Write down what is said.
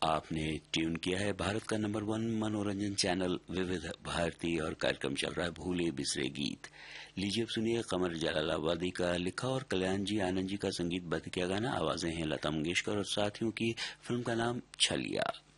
आपने ट्यून किया है भारत का नंबर 1 मनोरंजन चैनल विविध भारती और कार्यक्रम चल रहा है भूले बिसरे गीत। लीजिए अब सुनिए कमर जलालाबादी का लिखा और कल्याण जी आनंद जी का संगीत बद्ध किया गाना। आवाजें हैं लता मंगेशकर और साथियों की। फिल्म का नाम छलिया।